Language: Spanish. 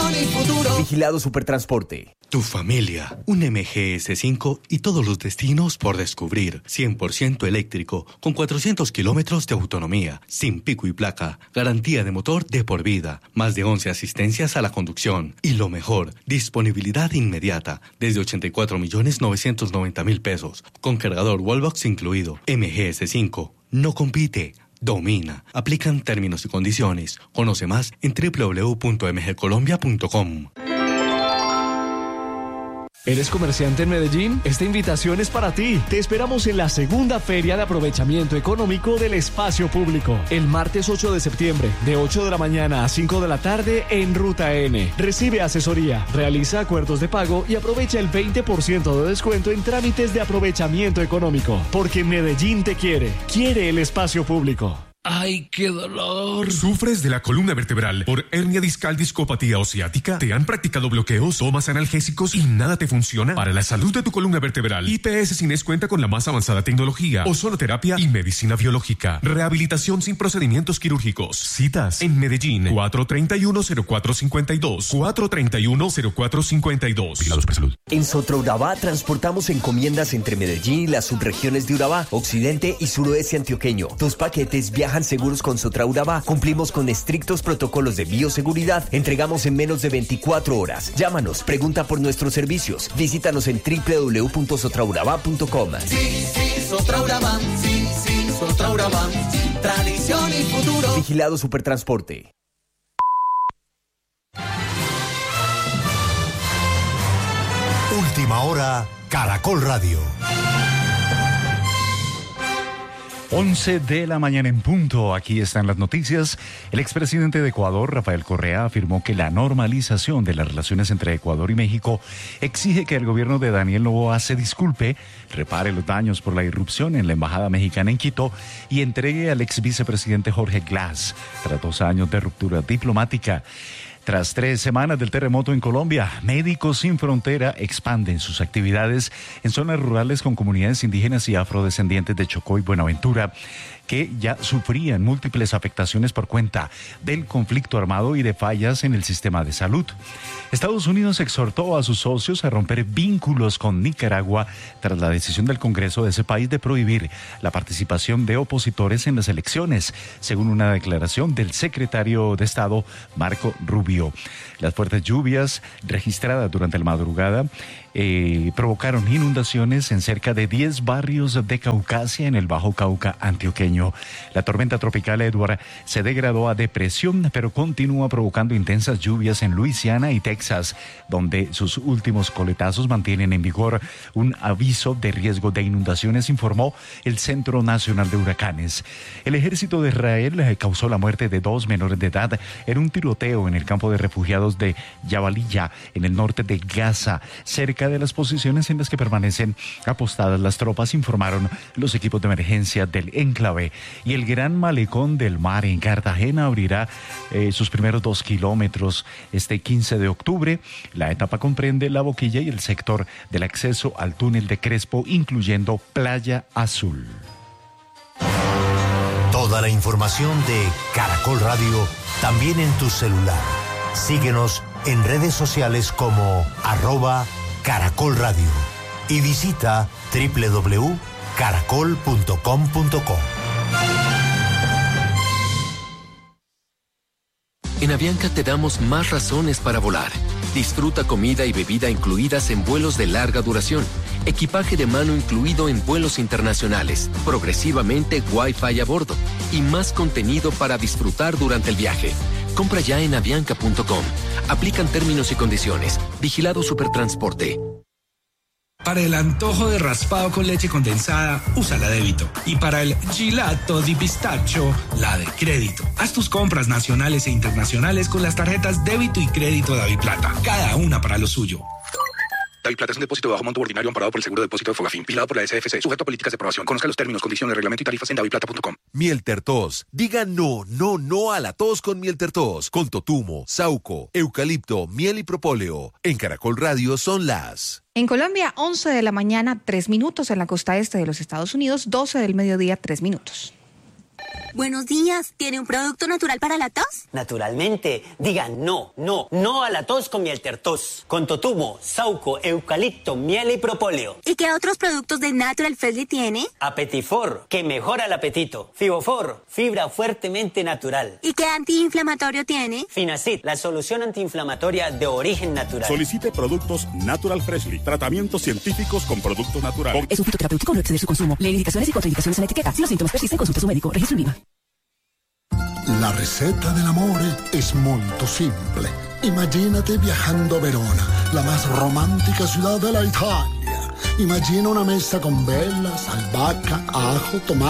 tradición y futuro. Vigilado Supertransporte. Tu familia, un MGS5 y todos los destinos por descubrir. 100% eléctrico, con 400 kilómetros de autonomía, sin pico y placa, garantía de motor de por vida, más de 11 asistencias a la conducción. Y lo mejor, disponibilidad inmediata, desde 84.990.000 pesos, con cargador Wallbox incluido. MGS5, no compite, domina. Aplican términos y condiciones. Conoce más en www.mgcolombia.com. ¿Eres comerciante en Medellín? Esta invitación es para ti. Te esperamos en la segunda Feria de Aprovechamiento Económico del Espacio Público. El martes 8 de septiembre, de 8 de la mañana a 5 de la tarde en Ruta N. Recibe asesoría, realiza acuerdos de pago y aprovecha el 20% de descuento en trámites de aprovechamiento económico. Porque Medellín te quiere. Quiere el espacio público. ¡Ay, qué dolor! ¿Sufres de la columna vertebral por hernia discal, discopatía o ciática? ¿Te han practicado bloqueos, tomas analgésicos y nada te funciona? Para la salud de tu columna vertebral, IPS Cines cuenta con la más avanzada tecnología, ozonoterapia y medicina biológica. Rehabilitación sin procedimientos quirúrgicos. Citas en Medellín, 431-0452. 431-0452. Vigilados por salud. En Sotraurabá transportamos encomiendas entre Medellín y las subregiones de Urabá, occidente y suroeste antioqueño. Tus paquetes viajan seguros con Sotraurabá. Cumplimos con estrictos protocolos de bioseguridad. Entregamos en menos de 24 horas. Llámanos, pregunta por nuestros servicios. Visítanos en www.sotraurabá.com. Sí, Sotraurabá. Sí, Sotraurabá. Tradición y futuro. Vigilado Supertransporte. Última hora, Caracol Radio. 11 de la mañana en punto. Aquí están las noticias. El expresidente de Ecuador, Rafael Correa, afirmó que la normalización de las relaciones entre Ecuador y México exige que el gobierno de Daniel Noboa se disculpe, repare los daños por la irrupción en la embajada mexicana en Quito y entregue al ex vicepresidente Jorge Glass tras 2 años de ruptura diplomática. Tras 3 semanas del terremoto en Colombia, Médicos Sin Frontera expanden sus actividades en zonas rurales con comunidades indígenas y afrodescendientes de Chocó y Buenaventura, que ya sufrían múltiples afectaciones por cuenta del conflicto armado y de fallas en el sistema de salud. Estados Unidos exhortó a sus socios a romper vínculos con Nicaragua tras la decisión del Congreso de ese país de prohibir la participación de opositores en las elecciones, según una declaración del secretario de Estado, Marco Rubio. Las fuertes lluvias registradas durante la madrugada provocaron inundaciones en cerca de 10 barrios de Caucasia en el Bajo Cauca antioqueño. La tormenta tropical Edward se degradó a depresión, pero continúa provocando intensas lluvias en Luisiana y Texas, donde sus últimos coletazos mantienen en vigor un aviso de riesgo de inundaciones, informó el Centro Nacional de Huracanes. El ejército de Israel causó la muerte de 2 menores de edad en un tiroteo en el campo de refugiados de Jabalia, en el norte de Gaza, cerca de las posiciones en las que permanecen apostadas las tropas, informaron los equipos de emergencia del enclave. Y el Gran Malecón del Mar en Cartagena abrirá sus primeros 2 kilómetros este 15 de octubre. La etapa comprende La Boquilla y el sector del acceso al túnel de Crespo, incluyendo Playa Azul. Toda la información de Caracol Radio también en tu celular. Síguenos en redes sociales como @Caracol Radio y visita www.caracol.com.co. En Avianca te damos más razones para volar. Disfruta comida y bebida incluidas en vuelos de larga duración, equipaje de mano incluido en vuelos internacionales, progresivamente Wi-Fi a bordo y más contenido para disfrutar durante el viaje. Compra ya en avianca.com. Aplican términos y condiciones. Vigilado Supertransporte. Para el antojo de raspado con leche condensada, usa la débito. Y para el gelato di pistacho, la de crédito. Haz tus compras nacionales e internacionales con las tarjetas débito y crédito DaviPlata. Cada una para lo suyo. DaviPlata es un depósito de bajo monto ordinario amparado por el seguro de depósito de Fogafín, vigilado por la SFC, sujeto a políticas de aprobación. Conozca los términos, condiciones, reglamento y tarifas en daviplata.com. Miel Tertos. Diga no a la tos con Miel Tertos. Con totumo, sauco, eucalipto, miel y propóleo. En Caracol Radio son las... En Colombia, 11 de la mañana, 3 minutos. En la costa este de los Estados Unidos, 12 del mediodía, 3 minutos. Buenos días. ¿Tiene un producto natural para la tos? Naturalmente. Digan no a la tos con Mieltertos. Con totumo, sauco, eucalipto, miel y propóleo. ¿Y qué otros productos de Natural Freshly tiene? Apetifor, que mejora el apetito. Fibofor, fibra fuertemente natural. ¿Y qué antiinflamatorio tiene? Finacid, la solución antiinflamatoria de origen natural. Solicite productos Natural Freshly. Tratamientos científicos con productos naturales. Es un fitoterapéutico, no exceder su consumo. Lee indicaciones y contraindicaciones en la etiqueta. Si los síntomas persisten, consulte a su médico. Registro INVIMA. La ricetta dell'amore è molto simple. Imagínate viajando a Verona, la más romántica ciudad de la Italia. Imagina una mesa con velas, albahaca, ajo, tomate.